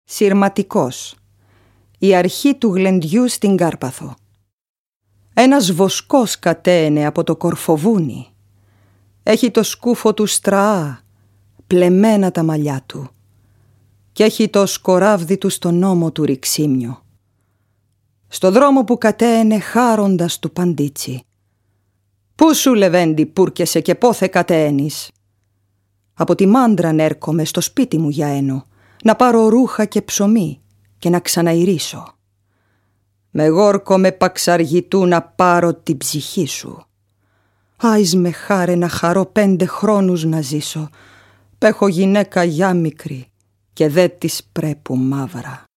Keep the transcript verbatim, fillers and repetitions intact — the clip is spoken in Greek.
Συρματικός. Η αρχή του γλεντιού στην Κάρπαθο. Ένας βοσκός κατέαινε από το Κορφοβούνι. Έχει το σκούφο του στραά, πλεμμένα τα μαλλιά του, κι έχει το σκοράβδι του στον ώμο του ρηξίμιο. Στο δρόμο που κατέαινε χάροντας του παντίτσι. «Πού σου, Λεβέντη, πούρκεσαι και πόθε κατέαινεις?» «Από τη Μάντραν έρχομαι στο σπίτι μου για ένο, να πάρω ρούχα και ψωμί και να ξαναειρήσω. Με γόρκο με παξαργητού να πάρω την ψυχή σου. Άις με χάρε να χαρώ πέντε χρόνους να ζήσω, π' έχω γυναίκα για μικρή και δε της πρέπου μαύρα».